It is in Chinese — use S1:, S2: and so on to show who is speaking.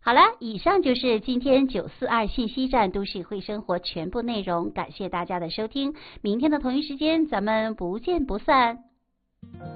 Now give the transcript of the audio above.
S1: 好了，以上就是今天942信息站都市会生活全部内容，感谢大家的收听，明天的同一时间咱们不见不散。